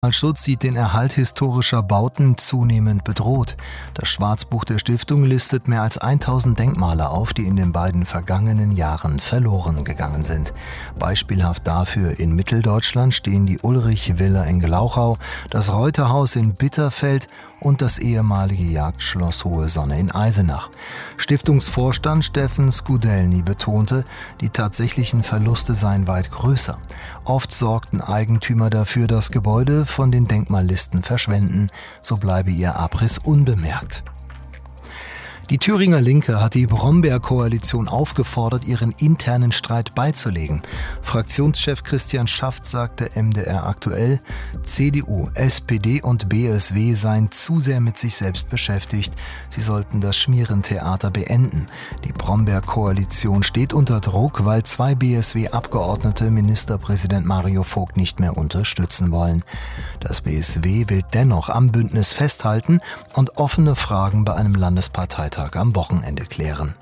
Schutz sieht den Erhalt historischer Bauten zunehmend bedroht. Das Schwarzbuch der Stiftung listet mehr als 1000 Denkmale auf, die in den beiden vergangenen Jahren verloren gegangen sind. Beispielhaft dafür in Mitteldeutschland stehen die Ulrich-Villa in Glauchau, das Reuterhaus in Bitterfeld und das ehemalige Jagdschloss Hohe Sonne in Eisenach. Stiftungsvorstand Steffen Skudelny betonte, die tatsächlichen Verluste seien weit größer. Oft sorgten Eigentümer dafür, dass Gebäude von den Denkmallisten verschwenden, so bleibe ihr Abriss unbemerkt. Die Thüringer Linke hat die Brombeer-Koalition aufgefordert, ihren internen Streit beizulegen. Fraktionschef Christian Schaft sagte MDR aktuell, CDU, SPD und BSW seien zu sehr mit sich selbst beschäftigt. Sie sollten das Schmierentheater beenden. Die Brombeer-Koalition steht unter Druck, weil 2 BSW-Abgeordnete Ministerpräsident Mario Vogt nicht mehr unterstützen wollen. Das BSW will dennoch am Bündnis festhalten und offene Fragen bei einem Landesparteitag am Wochenende klären.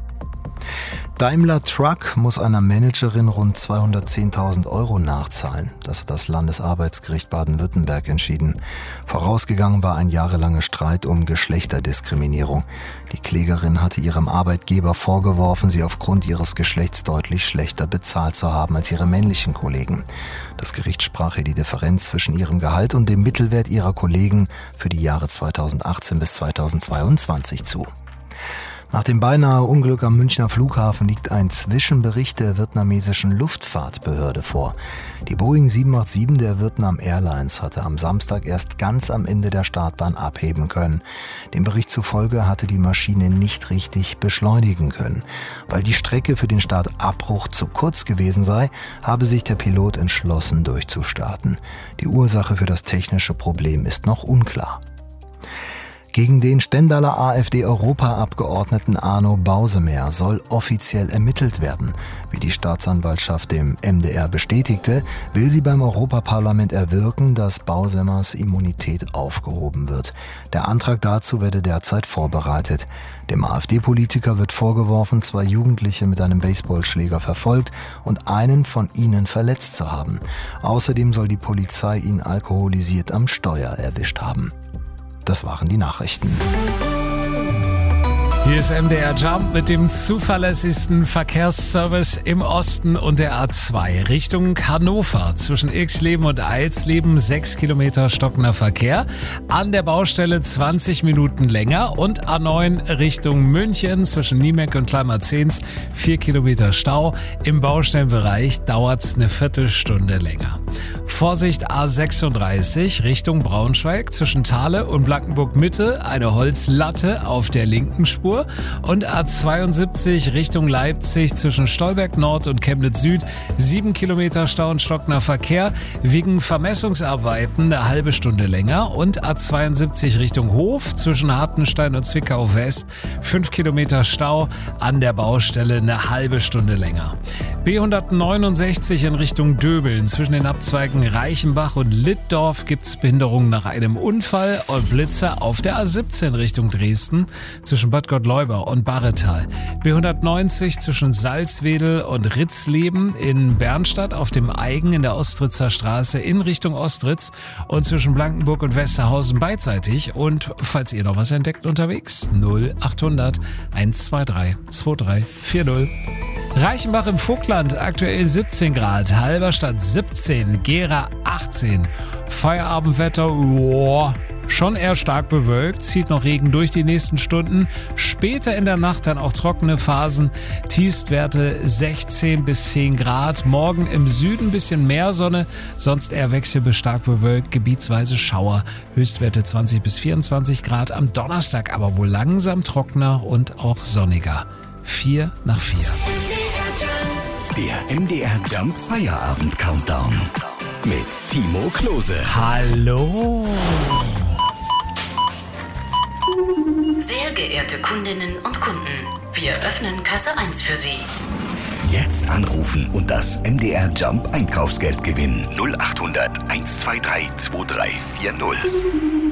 Daimler Truck muss einer Managerin rund 210.000 € nachzahlen. Das hat das Landesarbeitsgericht Baden-Württemberg entschieden. Vorausgegangen war ein jahrelanger Streit um Geschlechterdiskriminierung. Die Klägerin hatte ihrem Arbeitgeber vorgeworfen, sie aufgrund ihres Geschlechts deutlich schlechter bezahlt zu haben als ihre männlichen Kollegen. Das Gericht sprach ihr die Differenz zwischen ihrem Gehalt und dem Mittelwert ihrer Kollegen für die Jahre 2018 bis 2022 zu. Nach dem beinahe Unglück am Münchner Flughafen liegt ein Zwischenbericht der vietnamesischen Luftfahrtbehörde vor. Die Boeing 787 der Vietnam Airlines hatte am Samstag erst ganz am Ende der Startbahn abheben können. Dem Bericht zufolge hatte die Maschine nicht richtig beschleunigen können. Weil die Strecke für den Startabbruch zu kurz gewesen sei, habe sich der Pilot entschlossen, durchzustarten. Die Ursache für das technische Problem ist noch unklar. Gegen den Stendaler AfD-Europaabgeordneten Arno Bausemer soll offiziell ermittelt werden. Wie die Staatsanwaltschaft dem MDR bestätigte, will sie beim Europaparlament erwirken, dass Bausemers Immunität aufgehoben wird. Der Antrag dazu werde derzeit vorbereitet. Dem AfD-Politiker wird vorgeworfen, 2 Jugendliche mit einem Baseballschläger verfolgt und einen von ihnen verletzt zu haben. Außerdem soll die Polizei ihn alkoholisiert am Steuer erwischt haben. Das waren die Nachrichten. Hier ist MDR Jump mit dem zuverlässigsten Verkehrsservice im Osten und der A2 Richtung Hannover. Zwischen Ilksleben und Eilsleben 6 Kilometer stockender Verkehr. An der Baustelle 20 Minuten länger und A9 Richtung München zwischen Niemek und Kleinmarzens 4 Kilometer Stau. Im Baustellenbereich dauert's eine Viertelstunde länger. Vorsicht A36 Richtung Braunschweig zwischen Thale und Blankenburg Mitte eine Holzlatte auf der linken Spur. Und A72 Richtung Leipzig zwischen Stolberg Nord und Chemnitz Süd 7 Kilometer Stau und stockender Verkehr. Wegen Vermessungsarbeiten eine halbe Stunde länger. Und A72 Richtung Hof zwischen Hartenstein und Zwickau West 5 Kilometer Stau, an der Baustelle eine halbe Stunde länger. B169 in Richtung Döbeln zwischen den Abzweigen Reichenbach und Littdorf gibt's Behinderungen nach einem Unfall und Blitzer auf der A17 Richtung Dresden zwischen Bad Gottleuba und Barretal. B190 zwischen Salzwedel und Ritzleben in Bernstadt auf dem Eigen in der Ostritzer Straße in Richtung Ostritz und zwischen Blankenburg und Westerhausen beidseitig. Und falls ihr noch was entdeckt unterwegs, 0800 123 2340. Reichenbach im Vogtland aktuell 17 Grad, Halberstadt 17, Gera 18. Feierabendwetter, schon eher stark bewölkt, zieht noch Regen durch die nächsten Stunden. Später in der Nacht dann auch trockene Phasen, Tiefstwerte 16 bis 10 Grad. Morgen im Süden ein bisschen mehr Sonne, sonst eher wechselnd stark bewölkt, gebietsweise Schauer. Höchstwerte 20 bis 24 Grad. Am Donnerstag aber wohl langsam trockener und auch sonniger. 4 nach 4. Der MDR Jump Feierabend Countdown mit Timo Klose. Hallo. Sehr geehrte Kundinnen und Kunden, wir öffnen Kasse 1 für Sie. Jetzt anrufen und das MDR Jump Einkaufsgeld gewinnen. 0800 123 2340.